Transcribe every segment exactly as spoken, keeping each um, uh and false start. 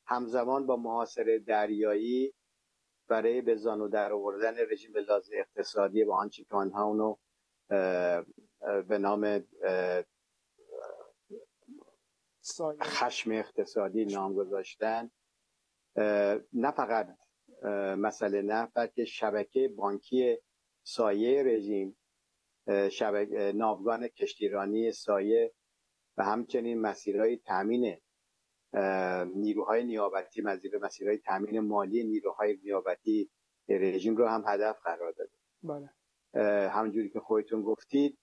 همزمان با محاصره دریایی برای به زانو در آوردن رژیم به لحاظ اقتصادی با آنچه که آنها اونو به نام خشم اقتصادی نام گذاشتن، نه فقط مسئله نه بلکه شبکه بانکی سایه رژیم، شبکه ناوگان کشتیرانی سایه و همچنین مسیرهای تامین نیروهای نیابتی، مسیرهای تامین مالی نیروهای نیابتی رژیم رو هم هدف قرار داده. بله. همونجوری که خودتون گفتید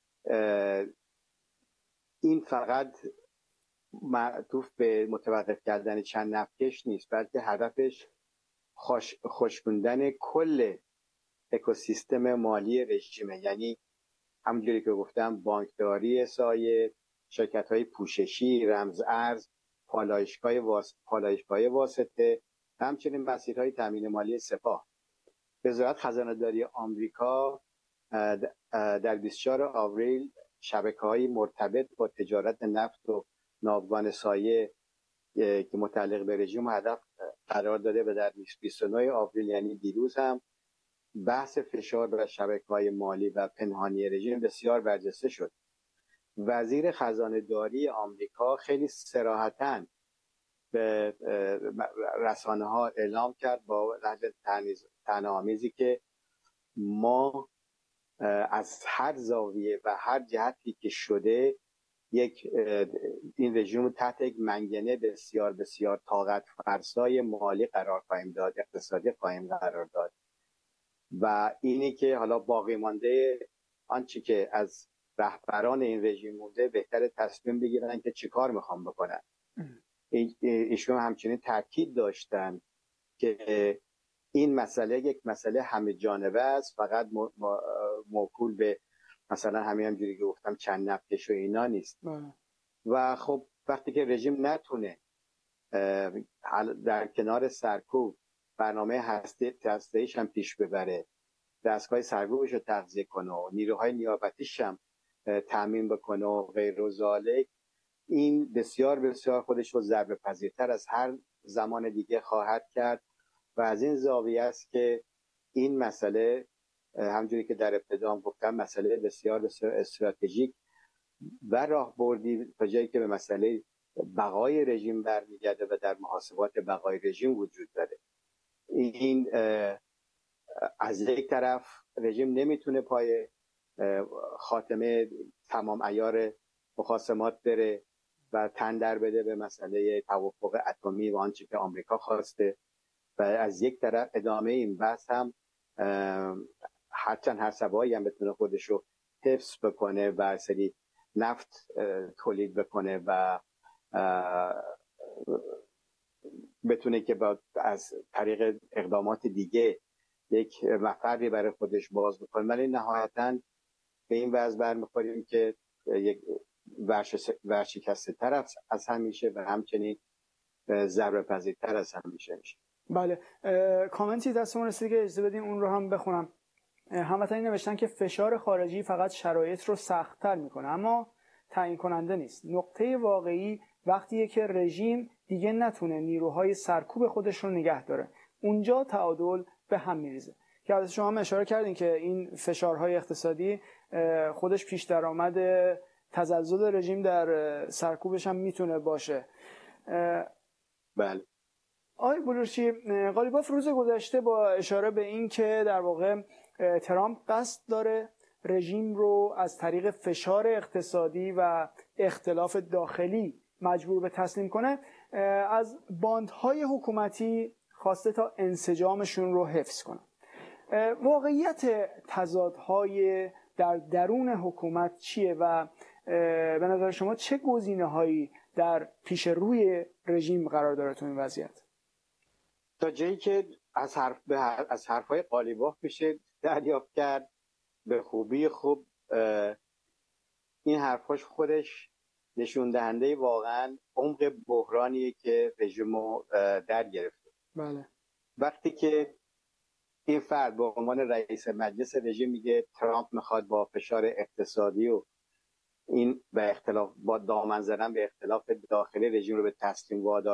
این فقط معطوف به متوقف کردن چند نفتکش نیست، بلکه هدفش خوش خوشبوندن کل اکوسیستم مالی رژیمه. یعنی همونجوری که گفتم بانکداری سایه، شرکت‌های پوششی، رمز ارز، پالایشگاه واس... پالایشگاه واسطه، همچنین مسیرهای تامین مالی سپاه. وزارت خزانه‌داری آمریکا در بیست و چهارم آوریل شبکه‌های مرتبط با تجارت نفت و ناوگان سایه که متعلق به رژیم هدف قرار داده و در بیست و نهم آوریل یعنی دیروز هم بحث فشار بر شبکه‌های مالی و پنهانی رژیم بسیار برجسته شد. وزیر خزانه‌داری آمریکا خیلی صراحتاً به رسانه‌ها اعلام کرد با لحن طعنه‌آمیزی که ما از هر زاویه و هر جهتی که شده یک این رژیم تحت یک منگنه بسیار بسیار طاقت فرسای مالی قرار خواهیم داد، اقتصادی خواهیم قرار داد و اینی که حالا باقی مانده آنچه که از رهبران این رژیم مونده بهتر تصمیم بگیرن که چیکار میخوام بکنن. ایشون همچنین تاکید داشتن که این مسئله یک مسئله همه جانبه است، فقط موکول به مثلا همین همجوری که گفتم چند نفتکش و اینا نیست. و خب وقتی که رژیم نتونه در کنار سرکوب برنامه هسته هسته‌ایش هم پیش ببره، دستگاه سرکوبش رو تغذیه کنه و نیروهای نیابتیش هم تامین بکنه و غیر و ذالک، این بسیار بسیار خودش رو ضربه پذیرتر از هر زمان دیگه خواهد کرد و از این زاویه است که این مسئله همجوری که در ابتدا گفتم مسئله بسیار بسیار استراتژیک و راهبردی تا جایی که به مسئله بقای رژیم برمیگرده و در محاسبات بقای رژیم وجود داره. این از یک طرف رژیم نمیتونه پای خاتمه تمام عیار مخاصمات بره و تن در بده به مسئله توافق اتمی و آنچه که آمریکا خواسته و از یک طرف ادامه این بحث هم هرچند هر سبایی هم بتونه خودش رو حفظ بکنه و سری نفت تولید بکنه و بتونه که با از طریق اقدامات دیگه یک مفری برای خودش باز بکنه، ولی نهایتاً به این وضع برمیخوریم که یک ورشکسته تر از همیشه و همچنین ضربه پذیرتر از همیشه میشه. بله، کامنتی دستمون رسید که اجازه بدیم اون رو هم بخونم. هموطنی نوشتن که فشار خارجی فقط شرایط رو سخت‌تر میکنه اما تعیین کننده نیست. نقطه واقعی وقتیه که رژیم دیگه نتونه نیروهای سرکوب خودش رو نگه داره، اونجا تعادل به هم میریزه. که از شما هم اشاره کردین که این فشارهای اقتصادی خودش پیش درآمد تزلزل رژیم در سرکوبش هم میتونه باشه. بله. آقای بلوچی، قالیباف روز گذشته با اشاره به این که در واقع ترامپ قصد داره رژیم رو از طریق فشار اقتصادی و اختلاف داخلی مجبور به تسلیم کنه، از باندهای حکومتی خواسته تا انسجامشون رو حفظ کنه. واقعیت تضادهای در درون حکومت چیه و به نظر شما چه گزینه‌هایی در پیش روی رژیم قرار داره تو این وضعیت؟ تا جایی که از حرف به حرف از حرفای قالیباف میشه دریافت کرد به خوبی خوب این حرفاش خودش نشون دهنده واقعا عمق بحرانیه که رژیمو در گرفته. بله. وقتی که این فرد به عنوان رئیس مجلس رژیم میگه ترامپ میخواد با فشار اقتصادی و این به اختلاف با دامن زدن به اختلاف داخلی رژیم رو به تسلیم وادار